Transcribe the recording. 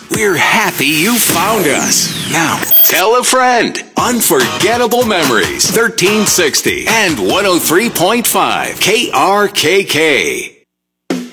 We're happy you found us. Now, tell a friend. Unforgettable Memories, 1360 and 103.5 KRKK.